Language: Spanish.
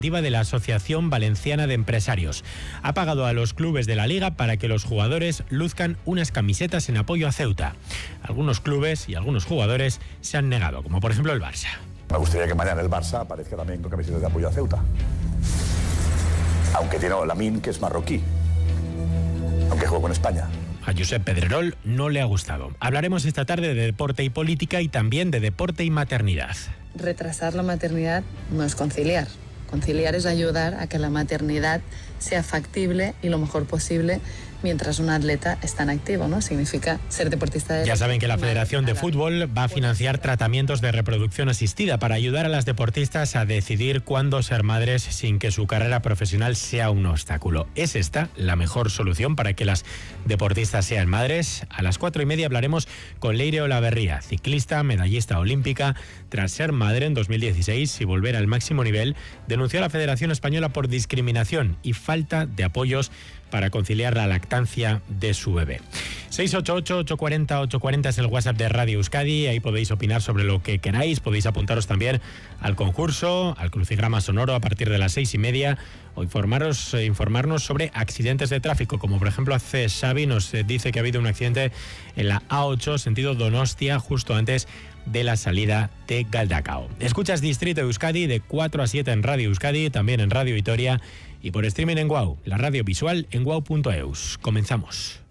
de la Asociación Valenciana de Empresarios. Ha pagado a los clubes de la Liga para que los jugadores luzcan unas camisetas en apoyo a Ceuta. Algunos clubes y algunos jugadores se han negado, como por ejemplo el Barça. Me gustaría que mañana el Barça aparezca también con camisetas de apoyo a Ceuta. Aunque tiene Lamine, que es marroquí. Aunque juega con España. A Josep Pedrerol no le ha gustado. Hablaremos esta tarde de deporte y política y también de deporte y maternidad. Retrasar la maternidad no es conciliar. Conciliar es ayudar a que la maternidad sea factible y lo mejor posible mientras un atleta está en activo, ¿no? Significa ser deportista de... Ya saben que la Federación de Fútbol va a financiar tratamientos de reproducción asistida para ayudar a las deportistas a decidir cuándo ser madres sin que su carrera profesional sea un obstáculo. ¿Es esta la mejor solución para que las deportistas sean madres? A las 4:30 hablaremos con Leire Olaverría, ciclista, medallista olímpica. Tras ser madre en 2016 y volver al máximo nivel, denunció a la Federación Española por discriminación y falta de apoyos para conciliar la lactancia de su bebé. 688-840-840 es el WhatsApp de Radio Euskadi. Ahí podéis opinar sobre lo que queráis. Podéis apuntaros también al concurso, al crucigrama sonoro a partir de las 6:30 o informarnos sobre accidentes de tráfico, como por ejemplo hace Xavi, nos dice que ha habido un accidente en la A8 sentido Donostia justo antes de la salida de Galdacao. Escuchas Distrito Euskadi de 4 a 7 en Radio Euskadi, también en Radio Vitoria y por streaming en WOW, la radio visual en wow.eus. Comenzamos.